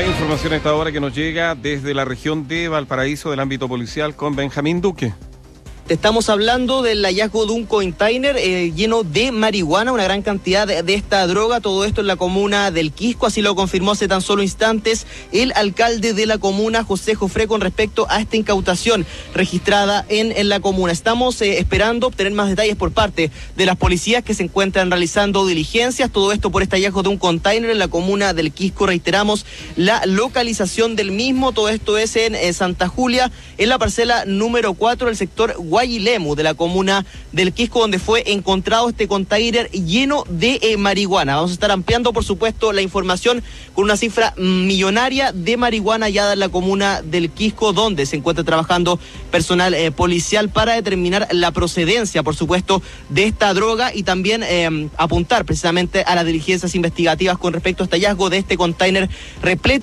Información a esta hora que nos llega desde la región de Valparaíso del ámbito policial con Benjamín Duque. Estamos hablando del hallazgo de un container lleno de marihuana, una gran cantidad de esta droga, todo esto en la comuna del Quisco, así lo confirmó hace tan solo instantes el alcalde de la comuna, José Jofré, con respecto a esta incautación registrada en la comuna. Estamos esperando obtener más detalles por parte de las policías que se encuentran realizando diligencias, todo esto por este hallazgo de un container en la comuna del Quisco. Reiteramos la localización del mismo, todo esto es en Santa Julia, en la parcela número 4 del sector Guayilemu de la comuna del Quisco, donde fue encontrado este container lleno de marihuana. Vamos a estar ampliando, por supuesto, la información con una cifra millonaria de marihuana hallada en la comuna del Quisco, donde se encuentra trabajando personal policial para determinar la procedencia, por supuesto, de esta droga y también apuntar precisamente a las diligencias investigativas con respecto a este hallazgo de este container repleto